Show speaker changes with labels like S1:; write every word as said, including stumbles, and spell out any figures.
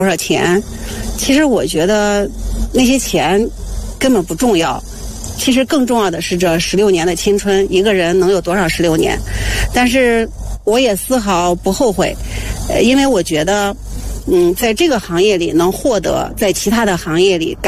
S1: 多少钱，其实我觉得那些钱根本不重要。其实更重要的是这十六年的青春，一个人能有多少十六年？但是我也丝毫不后悔，呃，因为我觉得，嗯，在这个行业里能获得在其他的行业里感